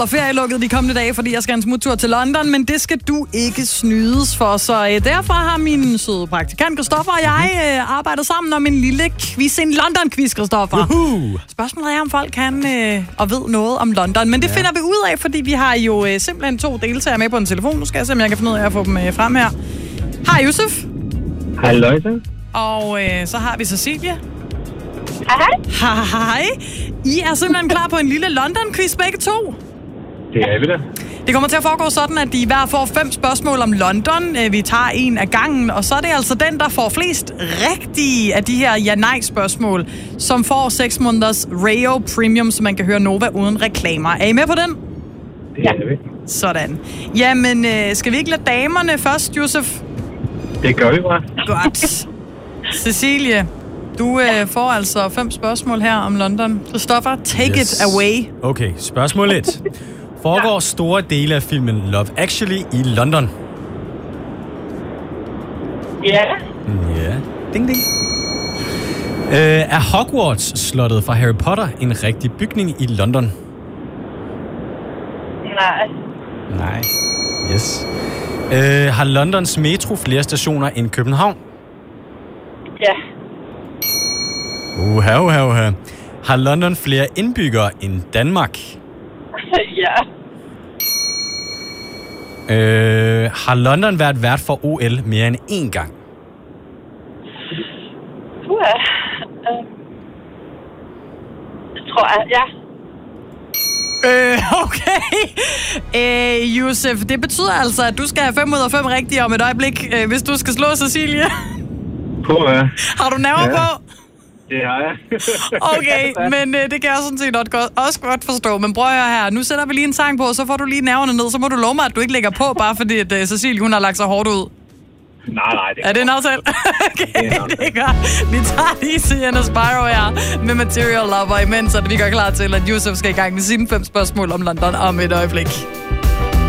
og ferielukket de kommende dage, fordi jeg skal en smuttur til London, men det skal du ikke snydes for. Så derfor har min søde praktikant Christoffer og jeg arbejdet sammen om en lille quiz, en London-quiz, Christoffer. Spørgsmålet er, om folk kan og ved noget om London, men det finder vi ud af, fordi vi har jo simpelthen 2 deltagere med på en telefon. Nu skal jeg se, om jeg kan finde ud af at få dem frem her. Hej, Yusuf. Hej, Løjse. Og så har vi Cecilie. Hej. Hej. I er simpelthen klar på en lille London-quiz begge to. Det er vi da. Det kommer til at foregå sådan, at de hver får 5 spørgsmål om London. Vi tager en af gangen, og så er det altså den, der får flest rigtige af de her ja-nej-spørgsmål, som får 6 måneders Rayo Premium, så man kan høre Nova uden reklamer. Er I med på den? Det er vi. Sådan. Jamen, skal vi ikke lade damerne først, Yusuf? Det gør vi bare. Godt. Cecilie, du får altså 5 spørgsmål her om London. Christoffer, take it away. Okay, spørgsmål 1. Foregår store dele af filmen Love Actually i London? Ja. Ja. Ding, ding. Er Hogwarts-slottet fra Harry Potter en rigtig bygning i London? Nej. Nej. Yes. Har Londons metro flere stationer end København? Ja. Uha. Har London flere indbyggere end Danmark? Ja. Har London været vært for OL mere end 1 gang? Tror jeg, ja. Okay. Yusuf, det betyder altså, at du skal have 5 ud af 5 rigtige om et øjeblik, hvis du skal slå Cecilie. Har du nerver på? Det har jeg. Okay, men det kan jeg sådan set også godt forstå. Men prøv at høre her. Nu sætter vi lige en sang på, så får du lige nerverne ned. Så må du love mig, at du ikke lægger på, bare fordi at Cecilie, hun har lagt sig hårdt ud. Nej, det er det en aftale? Okay, det er godt. Vi tager lige Sienna Spyro her med Material Lover, imens at vi går klar til, at Yusuf skal i gang med sine 5 spørgsmål om London om et øjeblik.